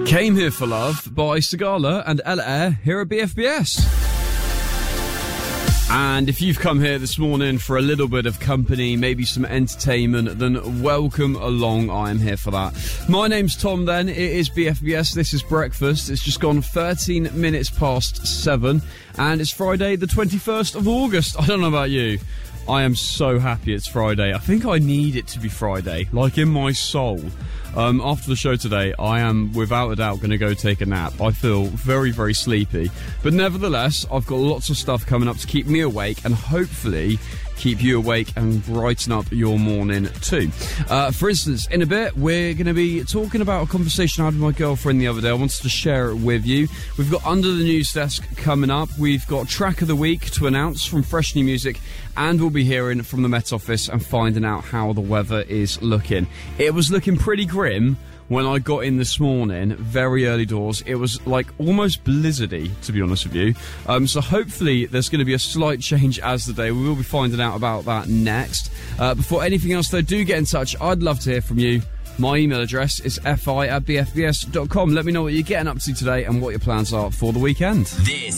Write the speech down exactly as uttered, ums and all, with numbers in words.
Came Here for Love by Sigala and Ella Air here at B F B S. And if you've come here this morning for a little bit of company, maybe some entertainment, then welcome along. I am here for that. My name's Tom then. It is B F B S. This is breakfast. It's just gone thirteen minutes past seven. And it's Friday the twenty-first of August. I don't know about you. I am so happy it's Friday. I think I need it to be Friday, like in my soul. Um, after the show today, I am without a doubt going to go take a nap. I feel very, very sleepy. But nevertheless, I've got lots of stuff coming up to keep me awake and hopefully keep you awake and brighten up your morning too. Uh, for instance, in a bit, we're going to be talking about a conversation I had with my girlfriend the other day. I wanted to share it with you. We've got Under the News Desk coming up. We've got Track of the Week to announce from Fresh New Music, and we'll be hearing from the Met Office and finding out how the weather is looking. It was looking pretty grim when I got in this morning, very early doors. It was like almost blizzardy, to be honest with you. Um, so hopefully there's going to be a slight change as the day. We will be finding out about that next. Uh, before anything else, though, do get in touch. I'd love to hear from you. My email address is fi at b f b s dot com. Let me know what you're getting up to today and what your plans are for the weekend. This